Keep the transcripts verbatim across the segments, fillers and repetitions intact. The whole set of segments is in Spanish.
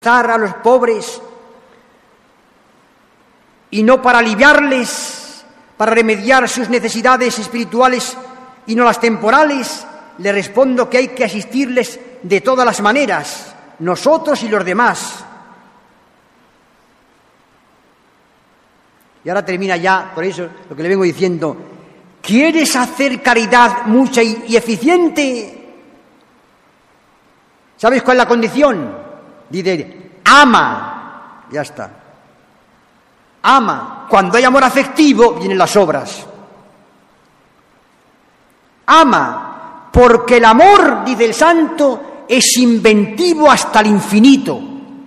conquistar a los pobres y no para aliviarles, para remediar sus necesidades espirituales y no las temporales, le respondo que hay que asistirles de todas las maneras, nosotros y los demás. Y ahora termina ya, por eso lo que le vengo diciendo. ¿Quieres hacer caridad mucha y, y eficiente? ¿Sabes cuál es la condición? Dice, ama. Ya está. Ama. Cuando hay amor afectivo, vienen las obras. Ama. Porque el amor, dice el santo, es inventivo hasta el infinito.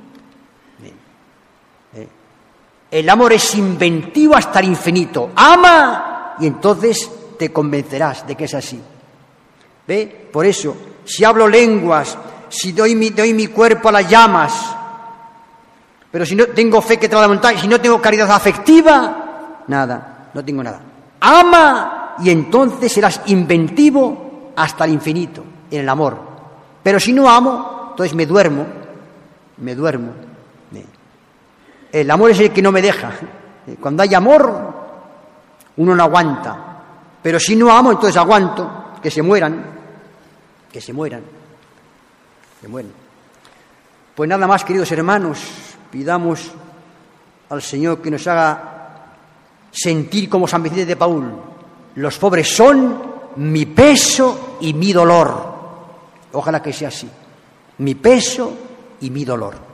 El amor es inventivo hasta el infinito. Ama y entonces te convencerás de que es así. ¿Ve? Por eso, si hablo lenguas, si doy mi, doy mi cuerpo a las llamas, pero si no tengo fe que trae la montaña, si no tengo caridad afectiva, nada, no tengo nada. Ama y entonces serás inventivo hasta el infinito en el amor. Pero si no amo, entonces me duermo, me duermo. El amor es el que no me deja. Cuando hay amor, uno no aguanta. Pero si no amo, entonces aguanto. Que se mueran. Que se mueran. Que mueran. Pues nada más, queridos hermanos, pidamos al Señor que nos haga sentir como San Vicente de Paúl. Los pobres son mi peso y mi dolor. Ojalá que sea así. Mi peso y mi dolor.